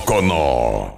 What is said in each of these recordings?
poco no?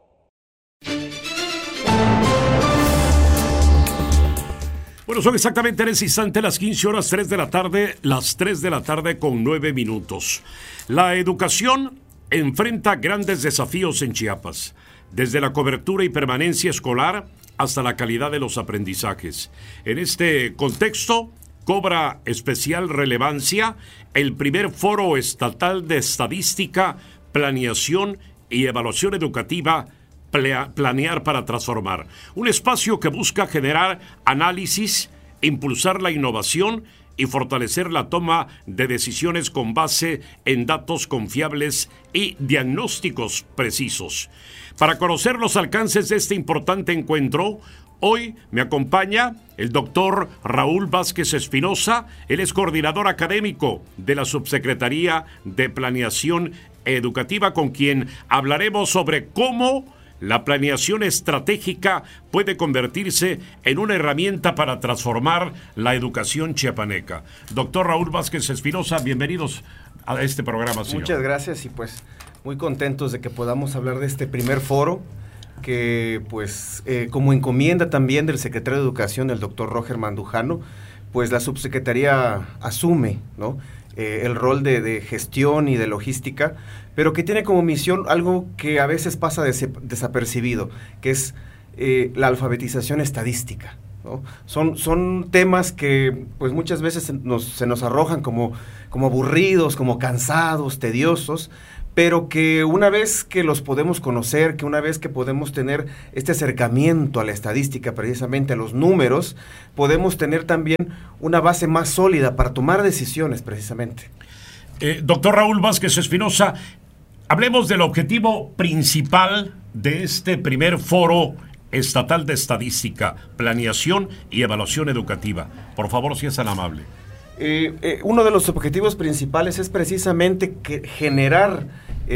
Bueno, son exactamente en ese instante las 15 horas 3 de la tarde, las 3 de la tarde con 9 minutos. La educación enfrenta grandes desafíos en Chiapas, desde la cobertura y permanencia escolar hasta la calidad de los aprendizajes. En este contexto, cobra especial relevancia el primer Foro Estatal de Estadística, Planeación y Evaluación Educativa, Planear para Transformar. Un espacio que busca generar análisis, impulsar la innovación y fortalecer la toma de decisiones con base en datos confiables y diagnósticos precisos. Para conocer los alcances de este importante encuentro, hoy me acompaña el doctor Raúl Vázquez Espinosa. Él es coordinador académico de la Subsecretaría de Planeación Educativa, con quien hablaremos sobre cómo la planeación estratégica puede convertirse en una herramienta para transformar la educación chiapaneca. Doctor Raúl Vázquez Espinosa, bienvenidos a este programa, señor. Muchas gracias y pues muy contentos de que podamos hablar de este primer foro que pues como encomienda también del secretario de Educación, el doctor Roger Mandujano, pues la subsecretaría asume, ¿no?, el rol de gestión y de logística, pero que tiene como misión algo que a veces pasa desapercibido, que es la alfabetización estadística, ¿no? Son temas que pues muchas veces se nos arrojan como aburridos, como cansados, tediosos, pero que una vez que los podemos conocer, que una vez que podemos tener este acercamiento a la estadística, precisamente a los números, podemos tener también una base más sólida para tomar decisiones, precisamente. Doctor Raúl Vázquez Espinosa, hablemos del objetivo principal de este primer Foro Estatal de Estadística, Planeación y Evaluación Educativa. Por favor, si es tan amable. Uno de los objetivos principales es precisamente generar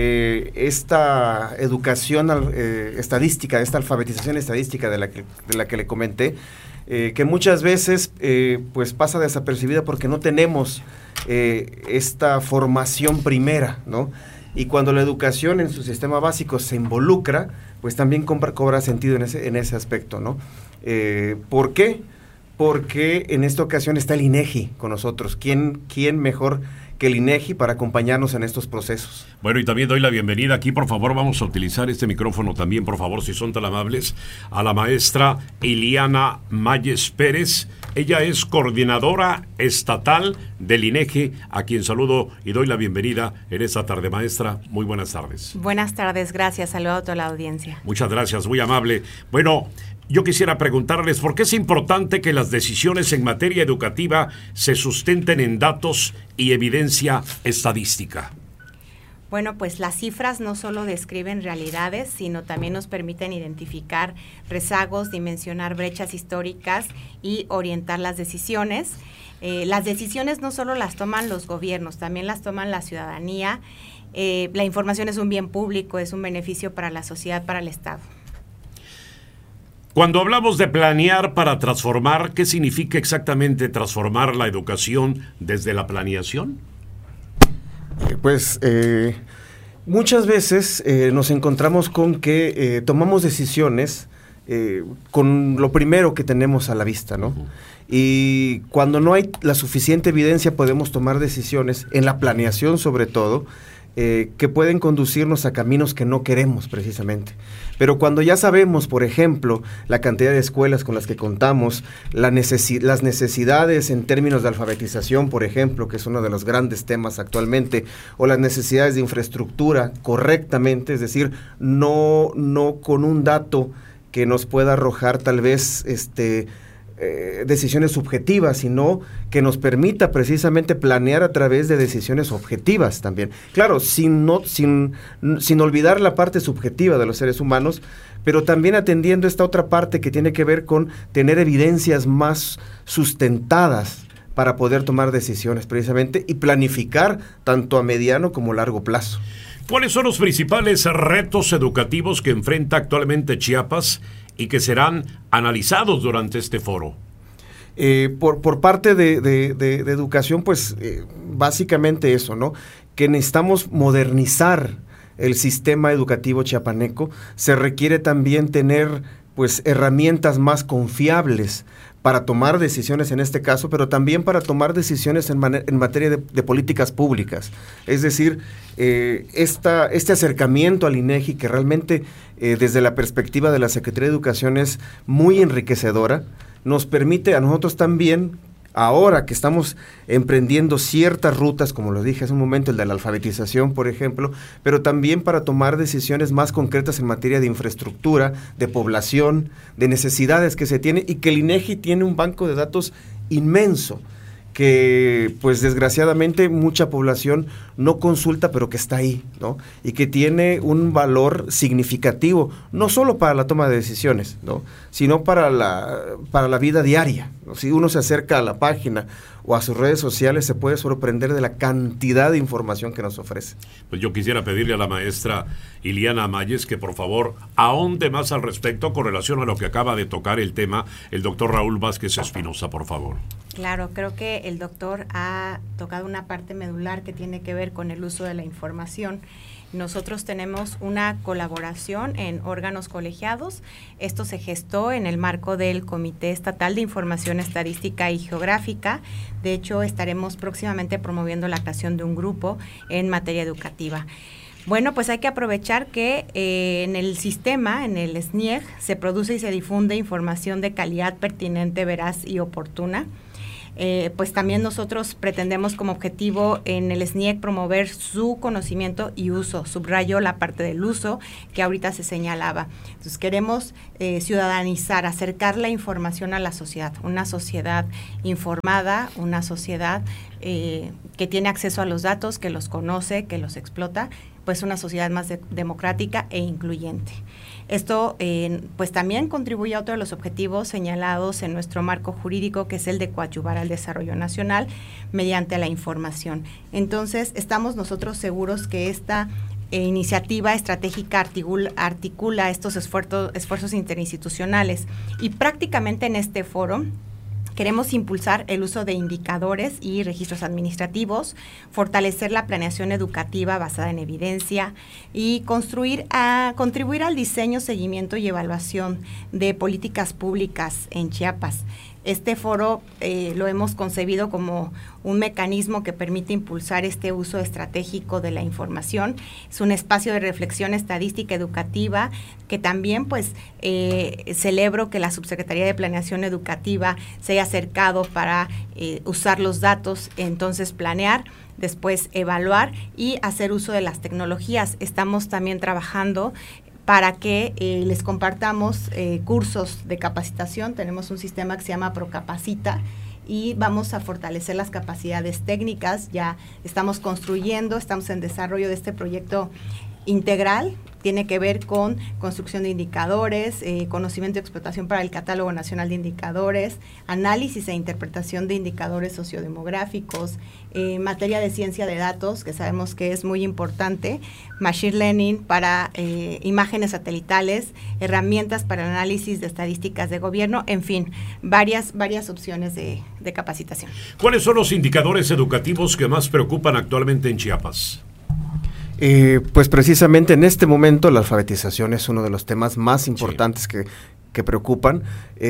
esta educación estadística, esta alfabetización estadística de la que le comenté, que muchas veces pues pasa desapercibida porque no tenemos esta formación primera, ¿no? Y cuando la educación en su sistema básico se involucra, pues también cobra sentido en ese aspecto, ¿no? ¿Por qué? Porque en esta ocasión está el INEGI con nosotros. ¿Quién mejor que el INEGI para acompañarnos en estos procesos? Bueno, y también doy la bienvenida aquí, por favor, vamos a utilizar este micrófono también, por favor, si son tan amables, a la maestra Iliana Mayes Pérez. Ella es coordinadora estatal del INEGI, a quien saludo y doy la bienvenida en esta tarde. Maestra, muy buenas tardes. Buenas tardes, gracias. Saludo a toda la audiencia. Muchas gracias, muy amable. Bueno, yo quisiera preguntarles por qué es importante que las decisiones en materia educativa se sustenten en datos y evidencia estadística. Bueno, pues las cifras no solo describen realidades, sino también nos permiten identificar rezagos, dimensionar brechas históricas y orientar las decisiones. Las decisiones no solo las toman los gobiernos, también las toman la ciudadanía. La información es un bien público, es un beneficio para la sociedad, para el Estado. Cuando hablamos de planear para transformar, ¿qué significa exactamente transformar la educación desde la planeación? Muchas veces nos encontramos con que tomamos decisiones con lo primero que tenemos a la vista, ¿no? Uh-huh. Y cuando no hay la suficiente evidencia podemos tomar decisiones, en la planeación sobre todo, que pueden conducirnos a caminos que no queremos precisamente. Pero cuando ya sabemos, por ejemplo, la cantidad de escuelas con las que contamos, las necesidades en términos de alfabetización, por ejemplo, que es uno de los grandes temas actualmente, o las necesidades de infraestructura correctamente, es decir, no con un dato que nos pueda arrojar tal vez decisiones subjetivas, sino que nos permita precisamente planear a través de decisiones objetivas también. Claro, sin olvidar la parte subjetiva de los seres humanos, pero también atendiendo esta otra parte que tiene que ver con tener evidencias más sustentadas para poder tomar decisiones precisamente y planificar tanto a mediano como largo plazo. ¿Cuáles son los principales retos educativos que enfrenta actualmente Chiapas y que serán analizados durante este foro? Por parte de educación, pues básicamente eso, ¿no? Que necesitamos modernizar el sistema educativo chiapaneco, se requiere también tener pues herramientas más confiables para tomar decisiones en este caso, pero también para tomar decisiones en materia de políticas públicas. Es decir, este acercamiento al INEGI, que realmente desde la perspectiva de la Secretaría de Educación es muy enriquecedora, nos permite a nosotros también, ahora que estamos emprendiendo ciertas rutas, como lo dije hace un momento, el de la alfabetización, por ejemplo, pero también para tomar decisiones más concretas en materia de infraestructura, de población, de necesidades que se tiene, y que el INEGI tiene un banco de datos inmenso, que pues desgraciadamente mucha población no consulta, pero que está ahí, ¿no? Y que tiene un valor significativo, no solo para la toma de decisiones, ¿no? Sino para la vida diaria, ¿no? Si uno se acerca a la página o a sus redes sociales, se puede sorprender de la cantidad de información que nos ofrece. Pues yo quisiera pedirle a la maestra Iliana Mayes que por favor ahonde más al respecto con relación a lo que acaba de tocar el tema el doctor Raúl Vázquez Espinosa, por favor. Claro, creo que el doctor ha tocado una parte medular que tiene que ver con el uso de la información. Nosotros tenemos una colaboración en órganos colegiados. Esto se gestó en el marco del Comité Estatal de Información Estadística y Geográfica. De hecho, estaremos próximamente promoviendo la creación de un grupo en materia educativa. Bueno, pues hay que aprovechar que en el sistema, en el SNIEG, se produce y se difunde información de calidad pertinente, veraz y oportuna. Pues también nosotros pretendemos como objetivo en el SNIEG promover su conocimiento y uso. Subrayo la parte del uso que ahorita se señalaba. Entonces queremos ciudadanizar, acercar la información a la sociedad, una sociedad informada, una sociedad que tiene acceso a los datos, que los conoce, que los explota, pues una sociedad más democrática e incluyente. Esto pues también contribuye a otro de los objetivos señalados en nuestro marco jurídico, que es el de coadyuvar al desarrollo nacional mediante la información. Entonces, estamos nosotros seguros que esta iniciativa estratégica articula estos esfuerzos interinstitucionales, y prácticamente en este foro queremos impulsar el uso de indicadores y registros administrativos, fortalecer la planeación educativa basada en evidencia y contribuir al diseño, seguimiento y evaluación de políticas públicas en Chiapas. Este foro lo hemos concebido como un mecanismo que permite impulsar este uso estratégico de la información. Es un espacio de reflexión estadística educativa que también pues celebro que la Subsecretaría de Planeación Educativa se haya acercado para usar los datos, entonces planear, después evaluar y hacer uso de las tecnologías. Estamos también trabajando para que les compartamos cursos de capacitación. Tenemos un sistema que se llama Procapacita y vamos a fortalecer las capacidades técnicas. Ya estamos en desarrollo de este proyecto integral. Tiene que ver con construcción de indicadores, conocimiento y explotación para el Catálogo Nacional de Indicadores, análisis e interpretación de indicadores sociodemográficos, materia de ciencia de datos, que sabemos que es muy importante, machine learning para imágenes satelitales, herramientas para el análisis de estadísticas de gobierno, en fin, varias opciones de capacitación. ¿Cuáles son los indicadores educativos que más preocupan actualmente en Chiapas? Pues precisamente en este momento la alfabetización es uno de los temas más importantes que preocupan.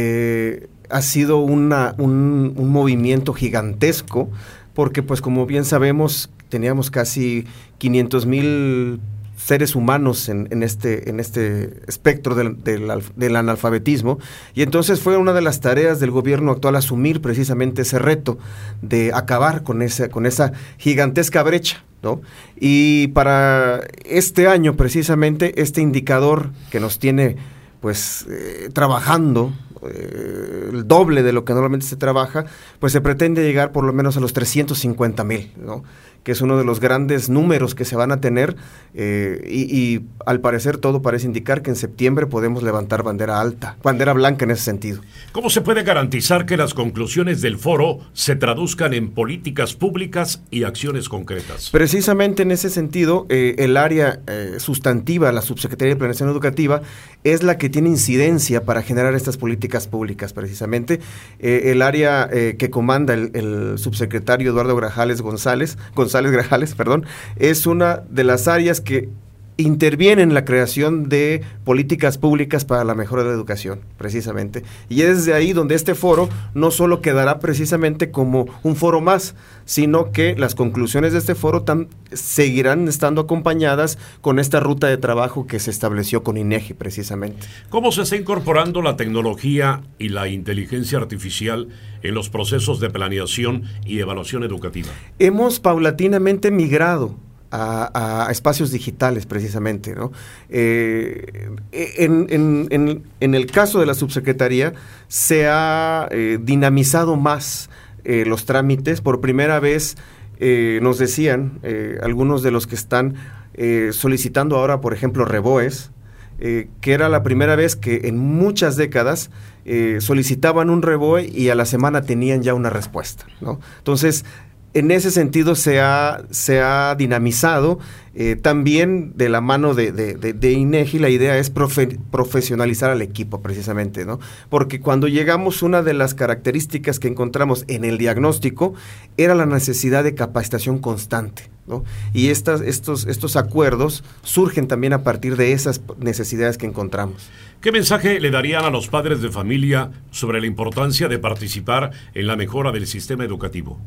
Ha sido un movimiento gigantesco porque pues como bien sabemos teníamos casi 500,000 seres humanos en este espectro del analfabetismo, y entonces fue una de las tareas del gobierno actual asumir precisamente ese reto de acabar con esa gigantesca brecha, ¿no? Y para este año precisamente este indicador que nos tiene pues trabajando el doble de lo que normalmente se trabaja, pues se pretende llegar por lo menos a los 350,000, ¿no? Que es uno de los grandes números que se van a tener, y al parecer todo parece indicar que en septiembre podemos levantar bandera blanca en ese sentido. ¿Cómo se puede garantizar que las conclusiones del foro se traduzcan en políticas públicas y acciones concretas? Precisamente en ese sentido, el área sustantiva, la Subsecretaría de Planeación Educativa, es la que tiene incidencia para generar estas políticas públicas precisamente. El área que comanda el subsecretario Eduardo Grajales, es una de las áreas que interviene en la creación de políticas públicas para la mejora de la educación, precisamente. Y es de ahí donde este foro no solo quedará precisamente como un foro más, sino que las conclusiones de este foro seguirán estando acompañadas con esta ruta de trabajo que se estableció con INEGI, precisamente. ¿Cómo se está incorporando la tecnología y la inteligencia artificial en los procesos de planeación y evaluación educativa? Hemos paulatinamente migrado a espacios digitales, precisamente, ¿no? En el caso de la subsecretaría se ha dinamizado más los trámites. Por primera vez nos decían algunos de los que están solicitando ahora, por ejemplo, REBOES, que era la primera vez que en muchas décadas solicitaban un REBOE y a la semana tenían ya una respuesta, ¿no? Entonces, en ese sentido se ha dinamizado, también de la mano de INEGI. La idea es profesionalizar al equipo, precisamente, ¿no? Porque cuando llegamos, una de las características que encontramos en el diagnóstico era la necesidad de capacitación constante, ¿no? Y estos acuerdos surgen también a partir de esas necesidades que encontramos. ¿Qué mensaje le darían a los padres de familia sobre la importancia de participar en la mejora del sistema educativo?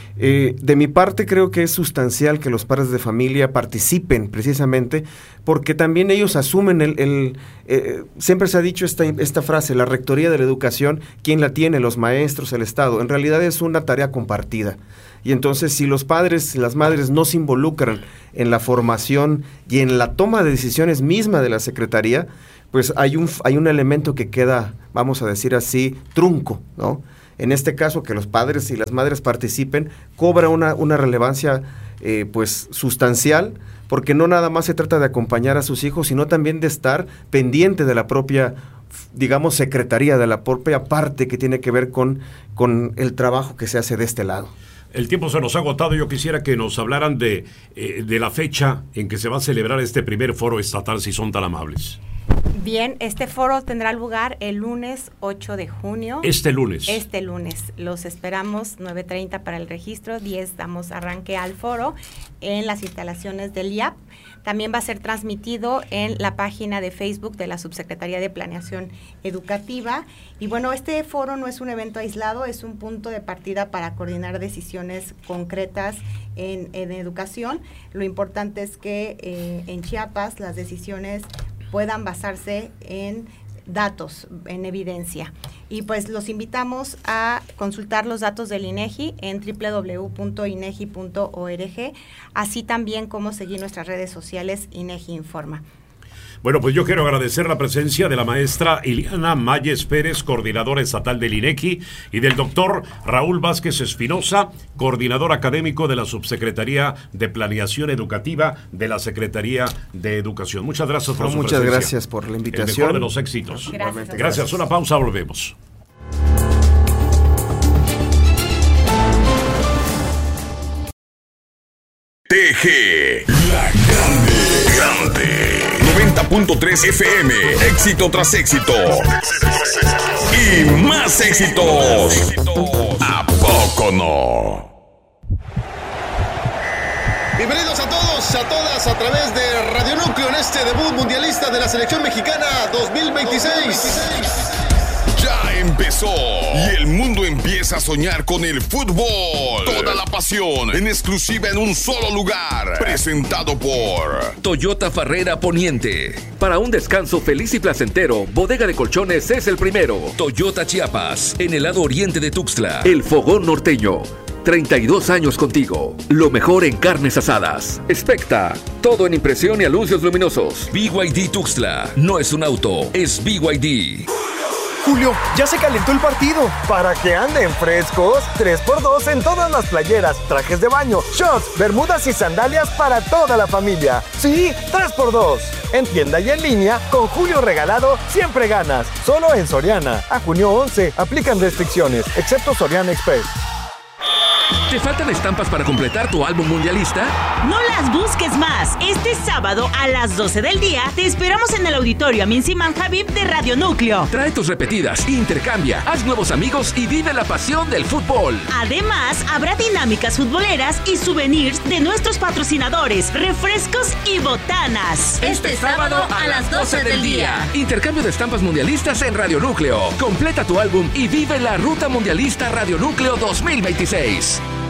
De mi parte, creo que es sustancial que los padres de familia participen, precisamente porque también ellos asumen siempre se ha dicho esta frase, la rectoría de la educación, ¿quién la tiene? Los maestros, el Estado. En realidad es una tarea compartida. Y entonces, si los padres y las madres no se involucran en la formación y en la toma de decisiones misma de la Secretaría, pues hay un elemento que queda, vamos a decir así, trunco, ¿no? En este caso, que los padres y las madres participen, cobra una relevancia pues sustancial, porque no nada más se trata de acompañar a sus hijos, sino también de estar pendiente de la propia, digamos, secretaría, de la propia parte que tiene que ver con el trabajo que se hace de este lado. El tiempo se nos ha agotado. Yo quisiera que nos hablaran de la fecha en que se va a celebrar este primer foro estatal, si son tan amables. Bien, este foro tendrá lugar el lunes 8 de junio. Este lunes. Los esperamos, 9:30 para el registro, 10 damos arranque al foro en las instalaciones del IAP. También va a ser transmitido en la página de Facebook de la Subsecretaría de Planeación Educativa. Y bueno, este foro no es un evento aislado, es un punto de partida para coordinar decisiones concretas en educación. Lo importante es que en Chiapas las decisiones puedan basarse en datos, en evidencia. Y pues los invitamos a consultar los datos del INEGI en www.inegi.org, así también como seguir nuestras redes sociales INEGI Informa. Bueno, pues yo quiero agradecer la presencia de la maestra Iliana Mayes Pérez, coordinadora estatal del INEGI, y del doctor Raúl Vázquez Espinosa, coordinador académico de la Subsecretaría de Planeación Educativa de la Secretaría de Educación. Muchas gracias por su presencia. Muchas gracias por la invitación. El mejor de los éxitos. Gracias. Una pausa, volvemos. TG, la grande. 90.3 FM, éxito tras éxito. Y más éxitos. ¿A poco no? Bienvenidos a todos, a todas, a través de Radio Núcleo en este debut mundialista de la selección mexicana 2026. Ya empezó y el mundo empieza a soñar con el fútbol. Toda la pasión en exclusiva en un solo lugar. Presentado por Toyota Farrera Poniente. Para un descanso feliz y placentero, Bodega de Colchones es el primero. Toyota Chiapas, en el lado oriente de Tuxtla. El Fogón Norteño. 32 años contigo. Lo mejor en carnes asadas. Specta. Todo en impresión y anuncios luminosos. BYD Tuxtla. No es un auto, es BYD. Julio, ya se calentó el partido. Para que anden frescos, 3x2 en todas las playeras, trajes de baño, shorts, bermudas y sandalias para toda la familia. Sí, 3x2. En tienda y en línea, con Julio regalado, siempre ganas. Solo en Soriana. A junio 11, aplican restricciones, excepto Soriana Express. ¿Te faltan estampas para completar tu álbum mundialista? No las busques más. Este sábado a las 12 del día te esperamos en el auditorio Amin Siman Habib de Radio Núcleo. Trae tus repetidas, intercambia, haz nuevos amigos y vive la pasión del fútbol. Además, habrá dinámicas futboleras y souvenirs de nuestros patrocinadores, refrescos y botanas. Este sábado a las 12 del día. Intercambio de estampas mundialistas en Radio Núcleo. Completa tu álbum y vive la Ruta Mundialista Radio Núcleo 2026.